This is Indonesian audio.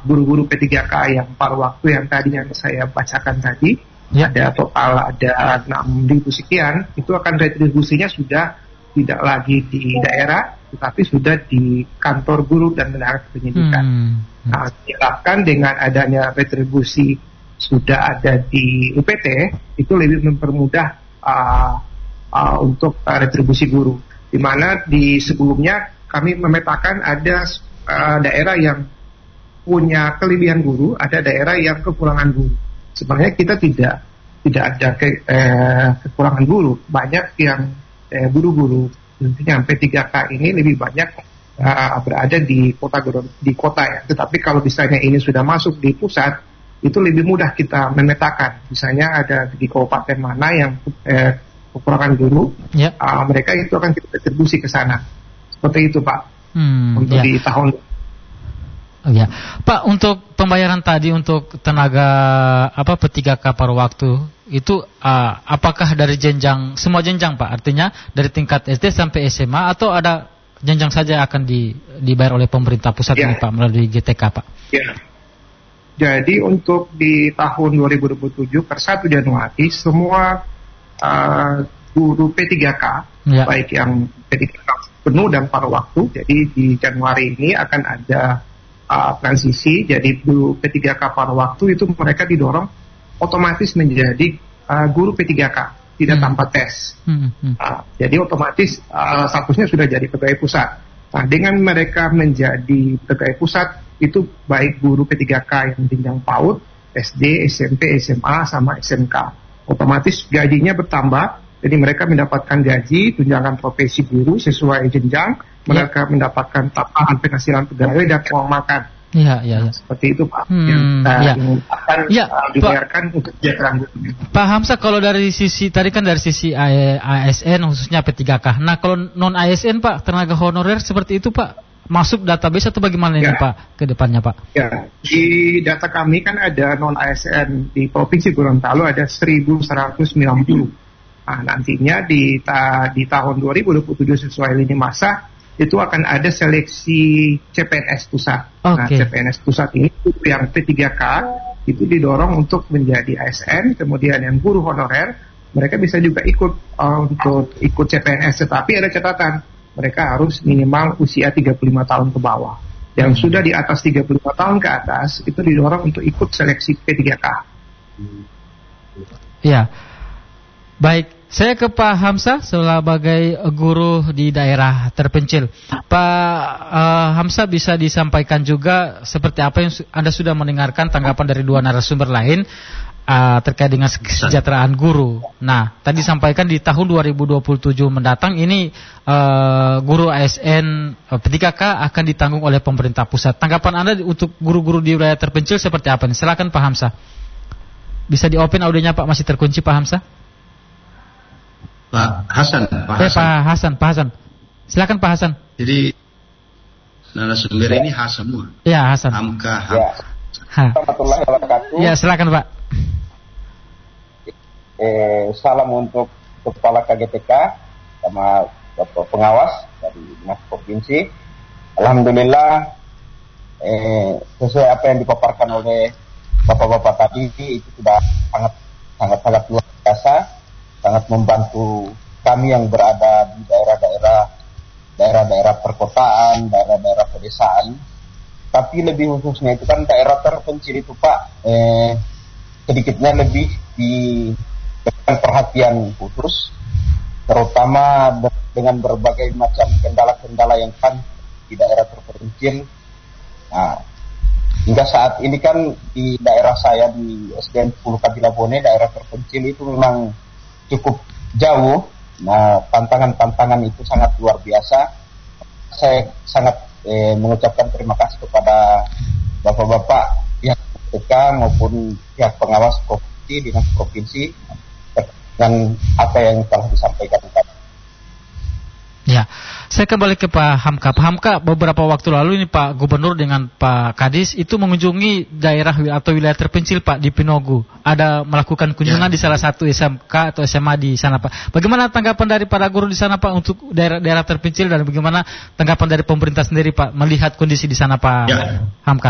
guru-guru P3K yang paruh waktu yang tadinya saya bacakan tadi, ada total ada 6.000 sekian, itu akan retribusinya sudah tidak lagi di daerah, tetapi sudah di kantor guru dan tenaga pendidikan. Nah, diharapkan dengan adanya retribusi sudah ada di UPT, itu lebih mempermudah untuk retribusi guru. Di mana di sebelumnya kami memetakan ada daerah yang punya kelebihan guru, ada daerah yang kekurangan guru. Sebenarnya kita tidak ada kekurangan guru, banyak yang guru-guru tentunya P3K ini lebih banyak berada di kota ya. Tetapi kalau misalnya ini sudah masuk di pusat, itu lebih mudah kita memetakan. Misalnya ada di kabupaten mana yang kekurangan guru, mereka itu akan kita distribusi ke sana. Seperti itu Pak. Untuk di tahun. Pak, untuk pembayaran tadi untuk tenaga P3K paruh waktu itu apakah dari jenjang semua jenjang Pak? Artinya dari tingkat SD sampai SMA atau ada jenjang saja akan dibayar oleh pemerintah pusat ini Pak melalui GTK Pak? Ya. Jadi untuk di tahun 2027 per 1 Januari semua guru P3K baik yang P3K penuh dan paruh waktu, jadi di Januari ini akan ada transisi, jadi guru P3K paruh waktu itu mereka didorong otomatis menjadi guru P3K, tidak tanpa tes. Jadi otomatis statusnya sudah jadi pegawai pusat. Nah, dengan mereka menjadi pegawai pusat, itu baik guru P3K yang jenjang PAUD, SD, SMP, SMA, sama SMK. Otomatis gajinya bertambah, jadi mereka mendapatkan gaji, tunjangan profesi guru sesuai jenjang, mereka mendapatkan tambahan penghasilan pegawai dan uang makan. Seperti itu Pak. Yang akan dibayarkan untuk kesejahteraan guru. Pak Hamzah, kalau dari sisi tadi kan dari sisi ASN khususnya P3K. Nah, kalau non ASN Pak, tenaga honorer seperti itu Pak, masuk database atau bagaimana ini Pak ke depannya Pak? Ya, di data kami kan ada non ASN di Provinsi Gorontalo ada 1.190. Nah, nantinya di tahun 2027 sesuai lini masa itu akan ada seleksi CPNS pusat. Nah, CPNS pusat ini yang P3K itu didorong untuk menjadi ASN, kemudian yang guru honorer mereka bisa juga untuk ikut CPNS, tetapi ada catatan, mereka harus minimal usia 35 tahun ke bawah. Yang sudah di atas 35 tahun ke atas itu didorong untuk ikut seleksi P3K. Ya. Baik, saya ke Pak Hamzah sebagai guru di daerah terpencil. Pak Hamzah, bisa disampaikan juga seperti apa yang Anda sudah mendengarkan tanggapan dari dua narasumber lain terkait dengan kesejahteraan guru. Nah, tadi sampaikan di tahun 2027 mendatang ini guru ASN P3K akan ditanggung oleh pemerintah pusat. Tanggapan Anda untuk guru-guru di wilayah terpencil seperti apa nih? Silakan Pak Hamzah. Bisa di-open audionya Pak, masih terkunci Pak Hamzah? Pak Hasan. Silakan Pak Hasan. Jadi narasumber ini H semua. Ya, Hasan. Hamka. Warahmatullahi wabarakatuh. Ya, silakan Pak. Salam untuk Kepala KGTK sama Bapak Pengawas dari Dinas Provinsi. Alhamdulillah sesuai apa yang dipaparkan oleh Bapak-bapak tadi itu sudah sangat luar biasa. Sangat membantu kami yang berada di daerah perkotaan, daerah pedesaan. Tapi lebih khususnya itu kan daerah terpencil itu Pak, sedikitnya lebih diberikan perhatian khusus, terutama dengan berbagai macam kendala-kendala yang kan di daerah terpencil. Nah, hingga saat ini kan di daerah saya di SDN 10 Kabilabone, daerah terpencil itu memang cukup jauh. Nah, tantangan itu sangat luar biasa. Saya sangat mengucapkan terima kasih kepada bapak-bapak pihak KGTK maupun pihak pengawas provinsi, dinas provinsi dengan apa yang telah disampaikan tadi. Ya, saya kembali ke Pak Hamka. Pak Hamka, beberapa waktu lalu ini Pak Gubernur dengan Pak Kadis itu mengunjungi daerah atau wilayah terpencil Pak di Pinogu. Ada melakukan kunjungan di salah satu SMK atau SMA di sana Pak. Bagaimana tanggapan dari para guru di sana Pak untuk daerah terpencil dan bagaimana tanggapan dari pemerintah sendiri Pak melihat kondisi di sana Pak Hamka?